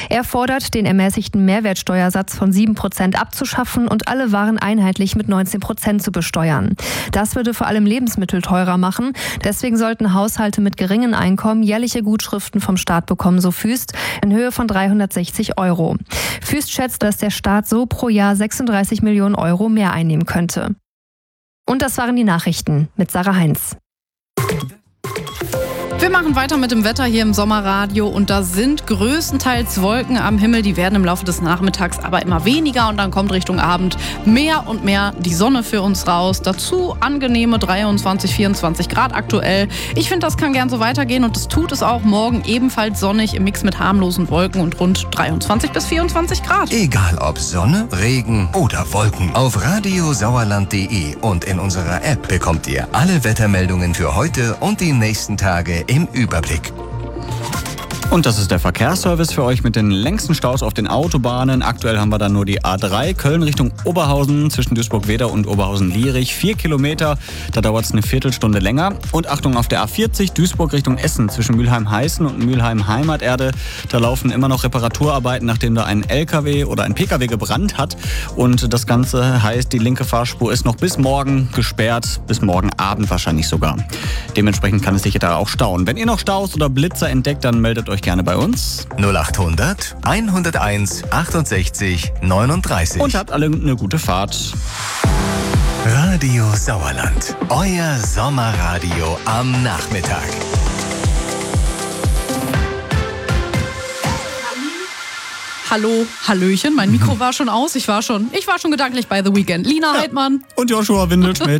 Er fordert, den ermäßigten Mehrwertsteuersatz von 7% abzuschaffen und alle Waren einheitlich mit 19% zu besteuern. Das würde vor allem Lebensmittel teurer machen. Deswegen sollten Haushalte mit geringen Einkommen jährliche Gutschriften vom Staat bekommen, so Füst, in Höhe von 360 Euro. Füst schätzt, dass der Staat so pro Jahr 36 Millionen Euro mehr einnehmen könnte. Und das waren die Nachrichten mit Sarah Heinz. Wir machen weiter mit dem Wetter hier im Sommerradio und da sind größtenteils Wolken am Himmel. Die werden im Laufe des Nachmittags aber immer weniger und dann kommt Richtung Abend mehr und mehr die Sonne für uns raus. Dazu angenehme 23, 24 Grad aktuell. Ich finde, das kann gern so weitergehen und das tut es auch. Morgen ebenfalls sonnig im Mix mit harmlosen Wolken und rund 23 bis 24 Grad. Egal ob Sonne, Regen oder Wolken. Auf radiosauerland.de und in unserer App bekommt ihr alle Wettermeldungen für heute und die nächsten Tage im Überblick. Und das ist der Verkehrsservice für euch mit den längsten Staus auf den Autobahnen. Aktuell haben wir dann nur die A3 Köln Richtung Oberhausen zwischen Duisburg-Wedau und Oberhausen-Lierich. 4 Kilometer, da dauert es eine Viertelstunde länger. Und Achtung auf der A40 Duisburg Richtung Essen zwischen Mülheim-Heißen und Mülheim-Heimaterde. Da laufen immer noch Reparaturarbeiten, nachdem da ein LKW oder ein PKW gebrannt hat. Und das Ganze heißt, die linke Fahrspur ist noch bis morgen gesperrt, bis morgen Abend wahrscheinlich sogar. Dementsprechend kann es sich da auch stauen. Wenn ihr noch Staus oder Blitzer entdeckt, dann meldet euch gerne bei uns. 0800 101 68 39. Und habt alle eine gute Fahrt. Radio Sauerland. Euer Sommerradio am Nachmittag. Hallo, Hallöchen, mein Mikro war schon aus. Ich war schon gedanklich bei The Weeknd. Lina Heidmann. Und Joshua Windelschmidt.